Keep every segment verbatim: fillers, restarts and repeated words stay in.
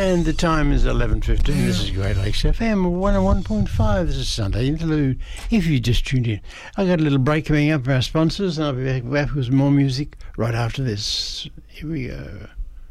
And the time is eleven fifteen. This is Great Lakes F M one oh one point five. This is Sunday Interlude. If you just tuned in, I got a little break coming up for our sponsors, and I'll be back, back with more music right after this. Here we go.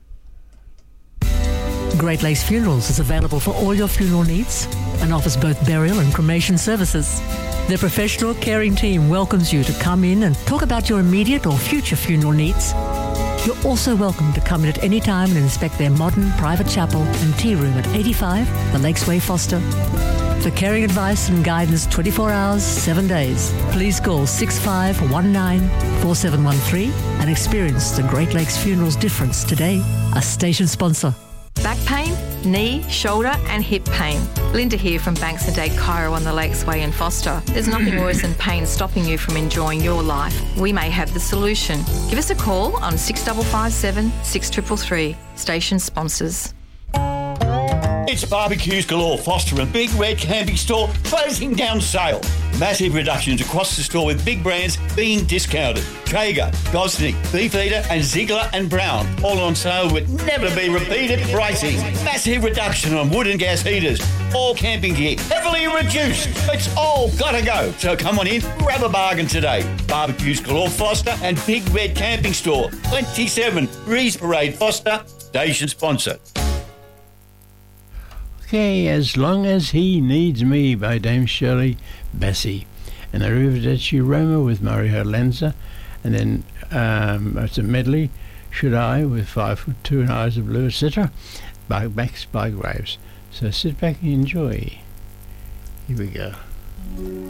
Great Lakes Funerals is available for all your funeral needs and offers both burial and cremation services. Their professional, caring team welcomes you to come in and talk about your immediate or future funeral needs. You're also welcome to come in at any time and inspect their modern private chapel and tea room at eighty-five The Lakes Way, Foster. For caring advice and guidance twenty-four hours, seven days, please call six five one nine four seven one three and experience the Great Lakes Funerals difference today. A station sponsor. Back pain, knee, shoulder and hip pain. Linda here from Banks and Day Chiro on the Lakes Way in Foster. There's nothing worse than pain stopping you from enjoying your life. We may have the solution. Give us a call on six five five seven, six three three three. Station sponsors. It's Barbecues Galore, Foster and Big Red Camping Store closing down sale. Massive reductions across the store with big brands being discounted. Traeger, Gosnick, Beefeater and Ziegler and Brown. All on sale with never be repeated pricing. Massive reduction on wood and gas heaters. All camping gear heavily reduced. It's all gotta go. So come on in, grab a bargain today. Barbecues Galore, Foster and Big Red Camping Store. twenty-seven Breeze Parade, Foster. Station sponsor. Okay, As Long As He Needs Me by Dame Shirley Bassey. And the Arrivederci Roma with Mario Lanza. And then um, it's a medley, Should I, with Five Foot Two and Eyes of Blue, et cetera. By Max by Graves. So sit back and enjoy. Here we go.